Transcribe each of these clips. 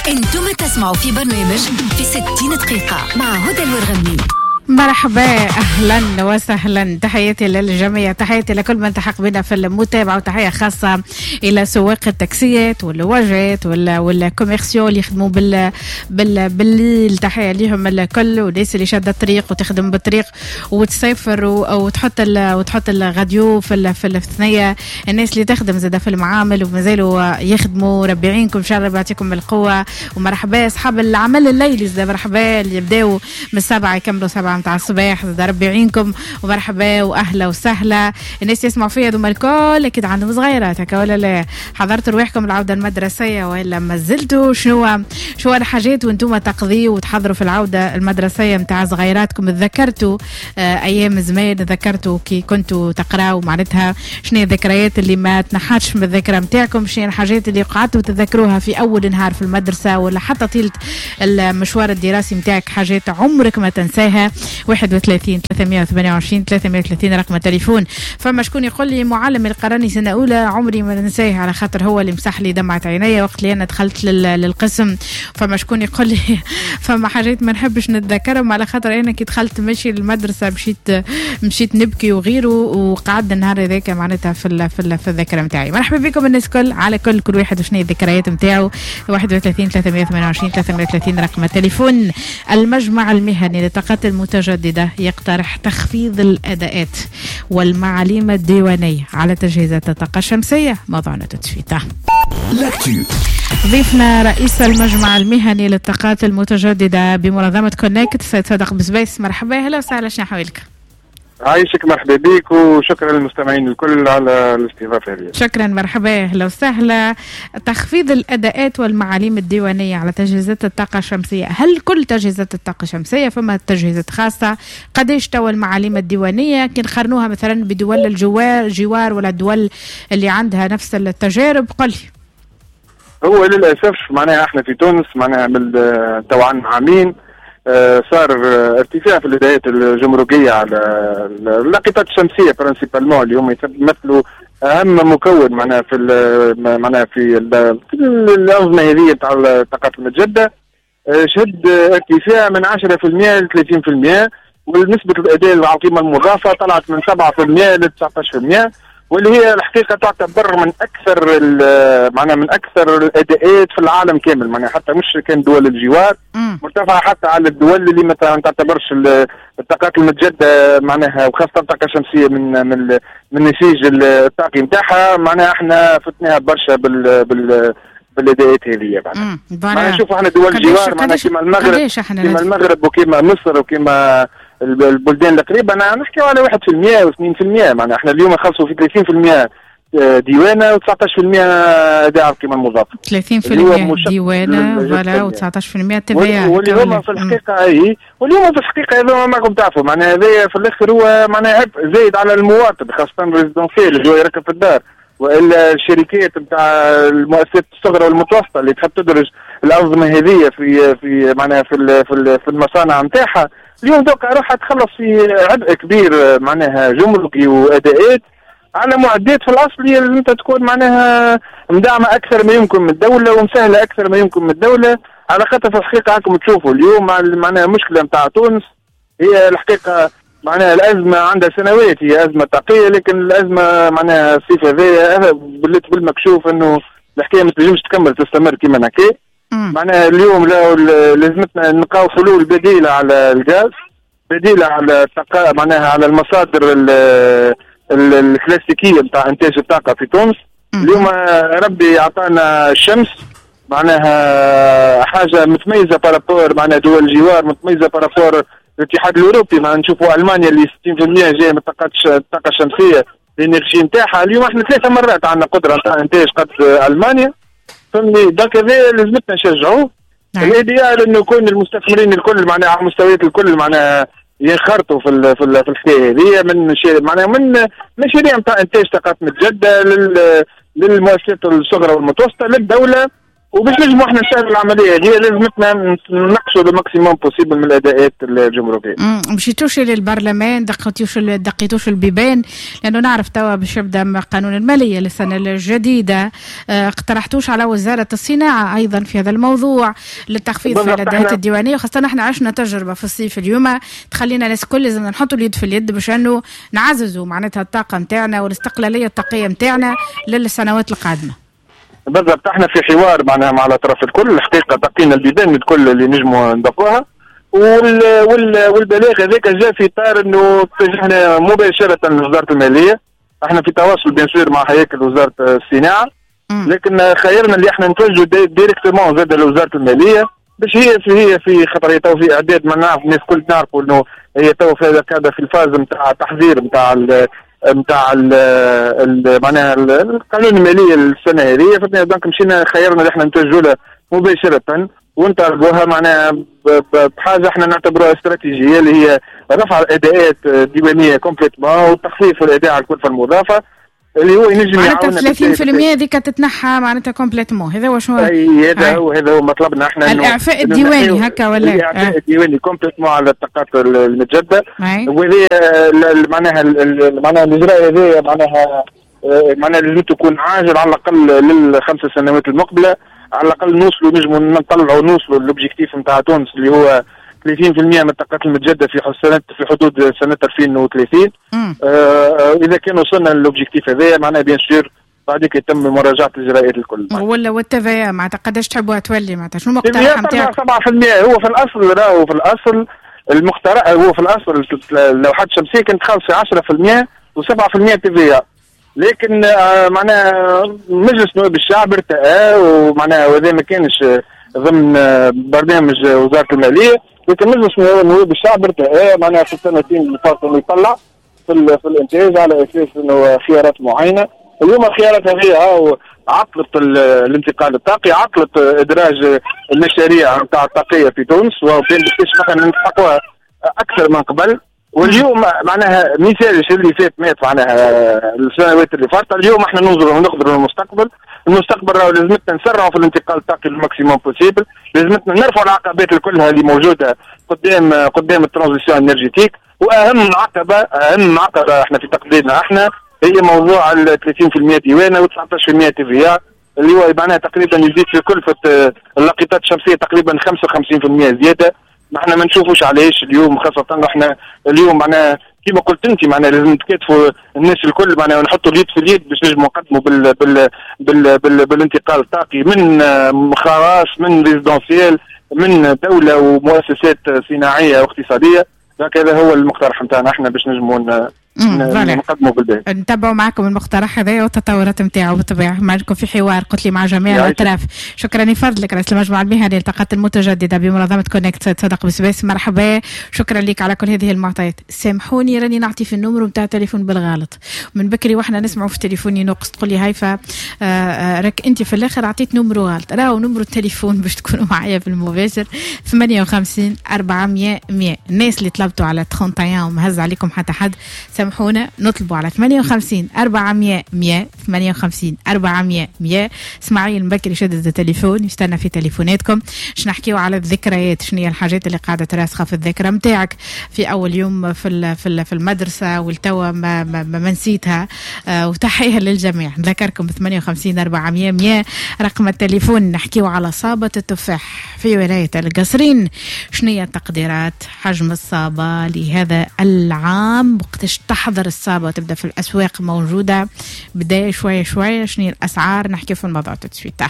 انتم تسمعوا في برنامج في 60 دقيقة مع هدى الورغمي. مرحبا، اهلا وسهلا، تحياتي للجميع، تحياتي لكل من تحق بنا في المتابعه، وتحيه خاصه الى سواق التاكسيات والواجات والكوميرسيو اللي يخدموا بالليل، تحيه ليهم الكل، والناس اللي شاده الطريق وتخدم بالطريق وتسافر وتحط الراديو في الثنيه، الناس اللي تخدم زاده في المعامل ومازالوا يخدموا، ربي يعينكم ان شاء الله، يعطيكم القوه. ومرحبا اصحاب العمل الليلي، زاده مرحبا اللي يبداو من 7 يكملوا 7 متاع الصباح، ربي يعينكم ومرحبا واهلا وسهلا. الناس يسمعوا فيا دوما الكل اكيد عندهم صغيرات هكا ولا لا؟ حضرتوا رواحكم العوده المدرسيه ولا ما زلتوا؟ شنو الحاجات وانتم تقضيوا وتحضروا في العوده المدرسيه متاع صغيراتكم؟ تذكرتوا ايام زمان؟ تذكرتوا كي كنتوا تقراوا معناتها شنو الذكريات اللي ما تنحاتش من الذاكره متاعكم؟ شنو الحاجات اللي قعدتوا تذكروها في اول نهار في المدرسه ولا حتى طيله المشوار الدراسي متاعك، حاجات عمرك ما تنساها؟ 31 328 330 رقم التليفون. فما شكون يقول لي معلم القراني سنه اولى عمري ما ننساه، على خاطر هو اللي مسح لي دمعه عينيا وقت اللي انا دخلت للقسم. فما شكون يقول لي فما حاجات ما نحبش نتذكرهم، على خاطر انا كي دخلت ماشي للمدرسه مشيت نبكي وغيره، وقعدنا النهار هذاك معناتها في الذاكره نتاعي. مرحبا بكم الناس الكل، على كل واحد وشنو الذكريات نتاعو. 31 328 330 رقم التليفون. المجمع المهني للطاقات المتجددة يقترح تخفيض الأداءات والمعاليم الديوانية على تجهيزات الطاقة الشمسية. موضوعنا تتفيته. ضيفنا رئيس المجمع المهني للطاقات المتجددة بمنظمة كونكت سيد صادق بسبيس. مرحبا، هلا وسهلا، شنو حوالك؟ عايشك، مرحبا بيك، وشكرا للمستمعين الكل على الاستضافه هذه. شكرا، مرحبا، اهلا وسهلا. تخفيض الاداءات والمعاليم الديوانيه على تجهيزات الطاقه الشمسيه، هل كل تجهيزات الطاقه الشمسيه؟ فما تجهيزات خاصه؟ قديش توا المعاليم الديوانيه كي نقارنوها مثلا بدول الجوار ولا الدول اللي عندها نفس التجارب؟ قل. هو للاسف معناها احنا في تونس معناها من توا عندنا عامين صار ارتفاع في الاداءات الجمركيه على اللاقطات الشمسيه برانسيبالمون اللي هم يمثلوا اهم مكون معناها في الانظمه هذه تاع الطاقات المتجدده. شهد ارتفاع من 10% ل 30%، ونسبه الاداء على القيمه المضافه طلعت من 7% ل 19%، واللي هي الحقيقه تعتبر من اكثر الاداءات في العالم كامل، معناها حتى مش كان دول الجوار، مرتفعه حتى على الدول اللي ما تعتبرش الطاقات المتجدده معناها، وخاصه الطاقه الشمسيه من نسيج الطاقي نتاعها، معناها احنا فتناها برشا بالاداءات هذه. معناها نشوفوا احنا دول الجوار معناها كيما المغرب وكيما مصر وكيما البلدان القريبه، انا نحكيو على 1% و2%، معناها احنا اليوم نخلصوا في 30% ديوانه و19% اداء على القيمه المضافه. 30% ديوانه ولا و19% تبعيه. واليوم في الحقيقه واليوم في الحقيقه هذا ماكم تعرفوا معناها هذا في الاخر هو معناها عبء زايد على المواطن، خاصه الريزيدونسيال اللي هو يركب في الدار، والا الشركات نتاع المؤسسات الصغرى والمتوسطه اللي تحب تدرج الانظمه هذه في معناها في المصانع نتاعها، اليوم دوكا راح تخلص في عبء كبير معناها جمركي واداءات على معدات في الاصل اللي انت تكون معناها مدعمه اكثر ما يمكن من الدوله ومسهله اكثر ما يمكن من الدوله، على خاطر في الحقيقه راكم تشوفوا اليوم معناها المشكله نتاع تونس هي الحقيقه معناها الازمه عندها سنوات، هي ازمه طاقيه، لكن الازمه معناها الصيف هذايا بلت بالمكشوف انه الحكايه ما تنجمش تستمر كيما هكا. معناها اليوم لازمتنا نلقاو حلول بديله على الغاز، بديله على الطاقه معناها على المصادر الكلاسيكيه نتاع انتاج الطاقه في تونس. اليوم ربي عطانا الشمس معناها حاجه متميزه بارابور معناها دول الجوار، متميزه بارابور الاتحاد الاوروبي. ما نشوفوا المانيا اللي 60% جايه من الطاقه الشمسيه الانرجي نتاعها، اليوم احنا 3 مرات عندنا قدره نتاع انتاج قد المانيا، فهمني؟ دونك هذا لازمتنا نشجعوه. الايديال انه يكون المستثمرين الكل معناها على مستويات الكل معناها ينخرطوا في الحكايه هذه من معناها من مشاريع نتاع انتاج طاقات متجدده للمؤسسات الصغرى والمتوسطه، للدوله وباش نجموا احنا نسهلوا العمليه هذه لازمتنا ننقصوا الماكسيموم بوسيبل من الاداءات الجمهوريه. مشيتوش للبرلمان، دقيتوش البيبان، لانه نعرف توا باش يبدا قانون الماليه للسنه الجديده، اقترحتوش على وزاره الصناعه ايضا في هذا الموضوع للتخفيض في الاداءات الديوانيه، وخاصه احنا عشنا تجربه في الصيف اليوم تخلينا الناس الكل لازم نحطوا اليد في اليد باش انه نعززوا معناتها الطاقه نتاعنا والاستقلاليه الطاقيه نتاعنا للسنوات القادمه. بالضبط احنا في حوار معناها مع الاطراف الكل، الحقيقه تقينا البيبان الكل اللي نجموا نضافوها، والبلاغ هذاك جاء في اطار انه اتجهنا مباشره لوزاره الماليه. احنا في تواصل بيان سور مع هياكل وزاره الصناعه، لكن خيرنا اللي احنا نتوجهوا ديريكتومون زاد لوزاره الماليه باش هي في خطر هي تو في اعداد. ما نعرف الناس الكل نعرفوا انه هي تو في هذا في الفاز نتاع التحضير نتاع معناها القانون المالي السنه هذه. دونك مشينا خيرنا اللي احنا نتوجهوا له مباشره ونطالبوها معناها بحاجه احنا نعتبروها استراتيجيه اللي هي رفع الاداءات الديوانيه كومبليتمون وتخفيف الاداء على الكلفه المضافه اللي هو ينجم معناتها 30% هذيك تتنحى معناتها كومبليتمون. هذا واش هو؟ هذا هو مطلبنا احنا، الاعفاء الديواني هكا ولا الاعفاء الديواني كومبليتمون على الطاقات المتجدده. وهذه معناها الاجراء هذا معناها لازم تكون عاجل على الاقل للخمس سنوات المقبله، على الاقل نجموا نوصلوا للاوبجيكتيف نتاع تونس اللي هو 30% من الطاقات المتجدده في حدود سنه 2030. اذا كان وصلنا للاوبجيكتيف هذا معناها بيان سور بعدك يتم مراجعه الاجراءات الكل. ولا والتفاهه معناتها قداش تحبوها تولي معناتها شنو المقترح نتاعك؟ 7% هو في الاصل المقترح هو في الاصل لوحات شمسيه كانت خالصه 10% و7% تفاهه، لكن معناها مجلس نواب الشعب ارتأى ومعناها وهذا ما كانش ضمن برنامج وزاره الماليه، لكن مجلس نواب الشعب ارتأى معناها في السنتين اللي فاتوا يطلع في الانتاج على اساس انه خيارات معينه. اليوم الخيارات هذه عطلت الانتقال الطاقي، عطلت ادراج المشاريع نتاع الطاقيه في تونس، وبين باش مثلا نلحقوها اكثر من قبل. واليوم معناها مثال اللي فات مات معناها السنوات اللي فاتت. اليوم احنا ننظروا للمستقبل. المستقبل راهو لازمتنا نسرعوا في الانتقال الطاقي الماكسيموم بوسيبل، لازمتنا نرفعوا العقبات كلها اللي موجوده قدام الترانزيسيون انرجيتيك. واهم عقبه احنا في تقديرنا احنا هي موضوع ال 30% ديوانه و19% تي في ا اللي هو معناها تقريبا يزيد في كلفه اللقطات الشمسيه تقريبا 55% زياده. احنا ما نشوفوش علاش اليوم، خاصه احنا اليوم معناها كما قلت انت معناها لازم نتكاتفوا الناس الكل معناها ونحطوا اليد في اليد باش نجموا نقدموا بالانتقال الطاقي من خواص من ريزيدونسيال من دوله ومؤسسات صناعيه واقتصاديه. هذا هو المقترح نتاعنا احنا باش نجموا نقدموا بالباهي. نتابعوا معكم المقترح هذا والتطورات نتاعو بالطبيعه. معكم في حوار قلت لي مع جميع الاطراف. شكرا لفضلك رئيس المجموعه المهنيه للطاقات المتجدده بمنظمه كونكت سيد صدق بسباس. مرحبا، شكرا لك على كل هذه المعطيات. سامحوني راني نعطي في النمر نتاع التليفون بالغلط من بكري واحنا نسمعوا في تليفوني نقص تقول لي هايفه راك انت في الاخر عطيت نمر غلط. راهو نمر التليفون باش تكونوا معايا في المباشر 58 400 100. الناس اللي طلبتوا على 31 ومهز عليكم حتى حد سامحونا نطلبوا على 58 400 100 58 400 100. اسماعيل بكري شدد التليفون يستنى في تليفوناتكم. باش نحكيو على الذكريات، شنو هي الحاجات اللي قاعده تراسخه في الذاكره نتاعك في اول يوم في المدرسه والتوا ما نسيتها. وتحيه للجميع. نذكركم 58 400 100 رقم التليفون. نحكيو على صابه التفاح في ولايه القصرين. شنو هي التقديرات حجم الصابه لهذا العام؟ وقتاش تحضر الصابه وتبدا في الاسواق موجوده؟ بدايه شويه شنو هي الاسعار؟ نحكي في الموضوع تسويتا.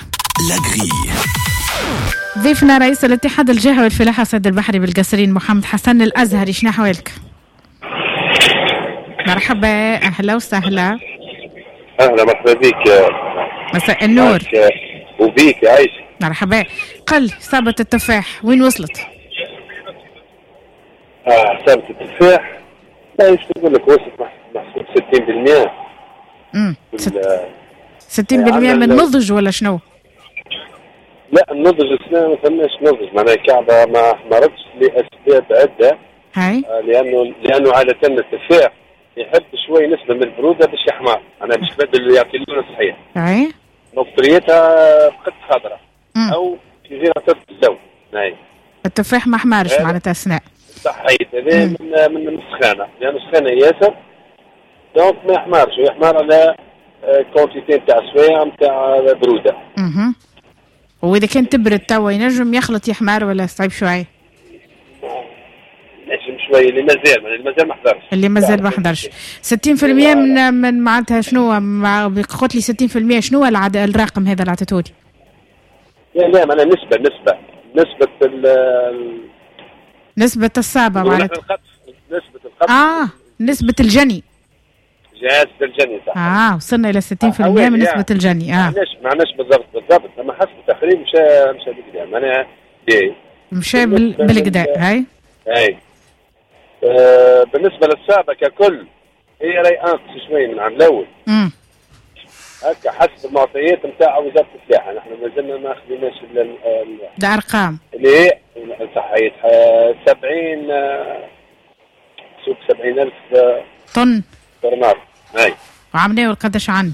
ضيفنا رئيس الاتحاد الجهوي والفلاحه الصيد البحري بالقصرين محمد حسن الازهري. شنو احوالك؟ مرحبا، اهلا وسهلا. اهلا مرحبا بك. مساء النور. وبيك عايش. مرحبا. قل صابه التفاح وين وصلت؟ صابه التفاح ايش نقول لك وصلت محسوب 60% من نضج ولا شنو؟ لا النضج السنة ما ثماش نضج، معناها الكعبة ما احمرتش لأسباب عدة. هاي لأنه عادة التفاح يحب شوي نسبة من البرودة باش يحمر، أنا باش بدل يعطي اللون الصحيح. هاي نظريتها بقت خضراء. او في غير الزوج. التفاح ما حمارش معناتها اثناء صحيت هذا من السخانه، لان السخانه ياسر دونك ما يحمرش، يحمر على كونتيتي نتاع سوايع نتاع بروده. واذا كان تبرد توا ينجم يخلط يحمر ولا صعيب شويه؟ نجم شويه اللي مازال ما حضرش، اللي مازال ما حضرش. 60% من معناتها شنو قلت لي 60% شنو الرقم هذا اللي عطيتولي؟ لا معناها نسبة الصابة معناتها نسبة القطف نسبة الجني. جهاز الجني صح. وصلنا إلى 60% من نسبة الجني. معناش بالضبط أما حسب التقريب مشى بالكدا معناها مشى بالكدا. هاي بالنسبة للصابة ككل هي راي أنقص شوية من العام الأول. هكا حسب المعطيات نتاع وزارة السياحة، نحن ما زلنا ما خديناش ده أرقام اللي هي صحيح 70,000 طن طرنار. هاي وعمناول قداش عنا؟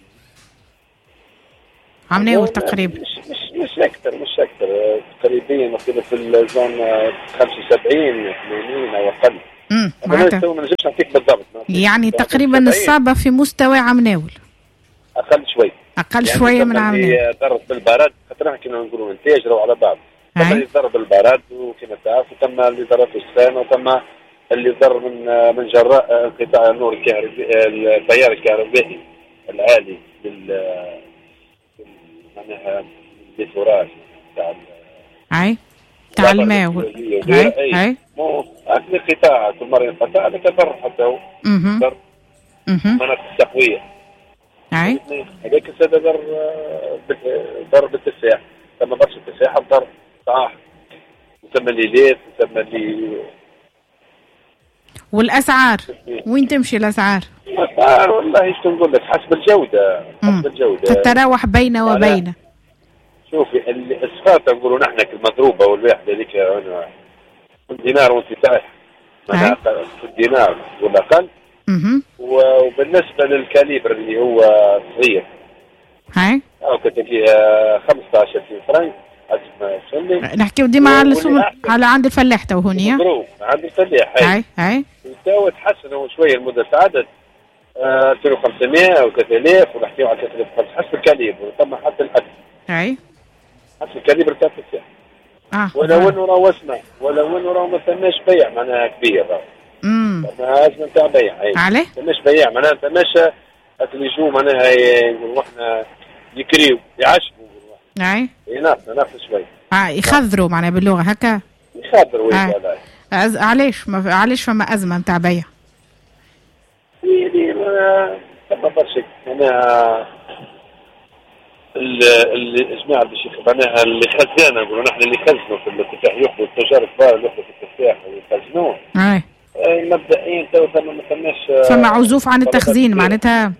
عمناول تقريبا مش أكثر تقريبا في الزون 75 80 أو أقل. ما نجمش نعطيك بالضبط يعني تقريبا الصابة في مستوى عمناول أقل يعني شوية من عمناول. ضرب بالبرد خاطر كنا نقولوا نتاجروا على بعض. تم اللي ضرب البرد وكما تعرف، وتم اللي ضرب السخانة، وتم اللي ضرب من جراء انقطاع النور الكهربائي التيار الكهربائي العالي معناها الفوراج تاع الماء. هاي القطاع كل مرة ينقطع هذاك ضر حتى هو ضر مناطق التقوية. هذاك السبب ضر بالتفاح، تم برشا التفاح ضر صح، وتم الليلات وتم اللي. والأسعار وين تمشي الأسعار؟ الأسعار والله شو نقول لك حسب الجودة. تتراوح بين وبين. شوفي الصفات نقولوا نحن المضروبة والواحدة هذيك دينار وانت طايح في الدينار ولا أقل. وبالنسبة للكاليبر اللي هو صغير أو كتجي 15 فرنك نحكيو ديما على عند الفلاح تو هوني عند الفلاح. هاي تو تحسنوا شويه المده عدد 2500 او 3000 ونحكيو على 3000 حسب الكاليبر ثم حتى الاكل. حسب الكاليبر تاع السلاح. ولو انه راهو اسمع ولو انه راهو ما ثماش بيع معناها كبير معناها ازمه نتاع بيع. عليه؟ ما ثماش بيع معناها ما ثماش يجوا معناها نقولوا احنا يكريو يعشبوا. ينافس شوي. يخذروا معناها باللغه هكا. يخذروا علاش فما ازمه نتاع بيع؟ ما برشا معناها الجماعه باش معناها اللي خزانه نقولوا نحن اللي خزنوا في التفاح ياخذوا التجار الكبار اللي ياخذوا في التفاح ويخزنوه. مبدئيا تو ما ثماش فما عزوف عن التخزين معناتها.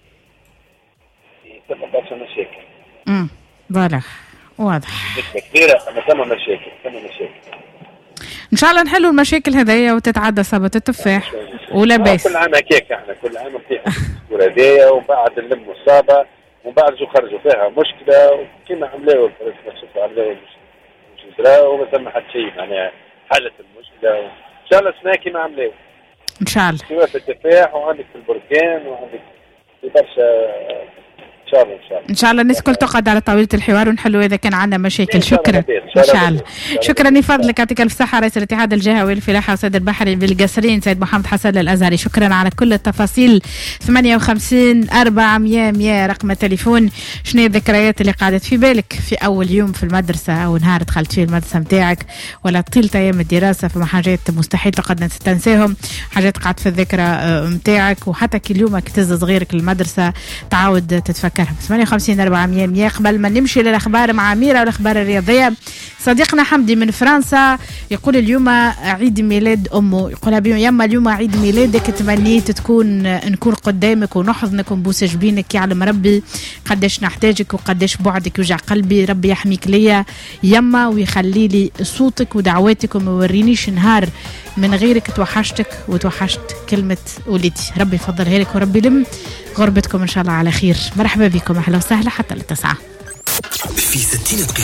تبقى برشا مشاكل. فوالا واضح. كثيرة ثم مشاكل. ان شاء الله نحلوا المشاكل هذيا وتتعدى صابة التفاح ولا باس. كل عام هكاك احنا كل عام نطيح الدكتور هذايا وبعد نلموا الصابة وبعد خرجوا فيها مشكلة كما عملوا الفرنسا عملوا المشكلة وما ثم حتى شيء معناها حلت المشكلة ان شاء الله سنة كما عملوا ان شاء الله. سواء في التفاح وعندك في البركان وعندك في برشا ان شاء الله الناس كل تقعد على طاولة الحوار ونحلوا اذا كان عندنا مشاكل. شكرا ان شاء الله. شكرا لفضلك يعطيك الف صحة رئيس الاتحاد الجهوي للفلاحة والصيد البحري بالقصرين سيد محمد حسن الازهري. شكرا على كل التفاصيل. 58 400 100 رقم التليفون. شنو الذكريات اللي قعدت في بالك في اول يوم في المدرسة او نهار دخلت فيه المدرسة نتاعك ولا طيلة ايام الدراسة؟ فما حاجات مستحيل تقعد تنساهم، حاجات قعدت في الذكرى نتاعك وحتى كل يوم تهز صغيرك للمدرسة تعاود تتفكرها. 58 400 100. قبل ما نمشي للأخبار مع أميرة والأخبار الرياضية، صديقنا حمدي من فرنسا يقول اليوم عيد ميلاد أمه، يقولها بيوم يما اليوم عيد ميلادك، تمنيت نكون قدامك ونحضنك ونبوس جبينك، يعلم ربي قداش نحتاجك وقداش بعدك يوجع قلبي، ربي يحميك ليا يما ويخلي لي صوتك ودعواتك وما ورينيش نهار من غيرك، توحشتك وتوحشت كلمة ولدي، ربي يفضلها لك وربي لم غربتكم إن شاء الله على خير. مرحبا بكم، أهلا وسهلا حتى للتسعة. في 60